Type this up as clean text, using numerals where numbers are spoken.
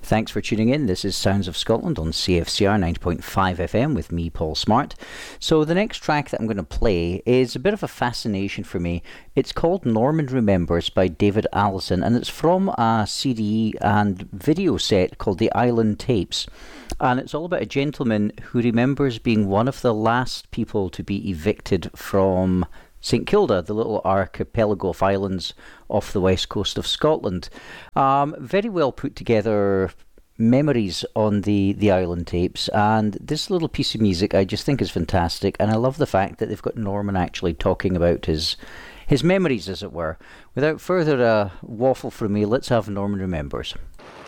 Thanks for tuning in. This is Sounds of Scotland on CFCR 90.5 FM with me, Paul Smart. So the next track that I'm going to play is a bit of a fascination for me. It's called Norman Remembers by David Allison, and it's from a CD and video set called The Island Tapes. And it's all about a gentleman who remembers being one of the last people to be evicted from St Kilda, the little archipelago of islands off the west coast of Scotland. Very well put together memories on the island tapes, and this little piece of music I just think is fantastic, and I love the fact that they've got Norman actually talking about his memories, as it were. Without further waffle from me, let's have Norman Remembers.